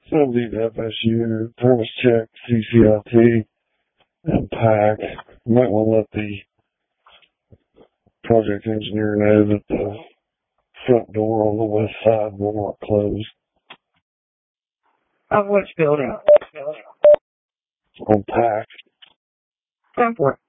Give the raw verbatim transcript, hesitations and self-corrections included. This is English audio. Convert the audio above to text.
Somebody at F S U, Thomas Check, C C I T, and PAC. You might want to let the project engineer know that the front door on the west side will not close. Of which building? On PAC. Ten four.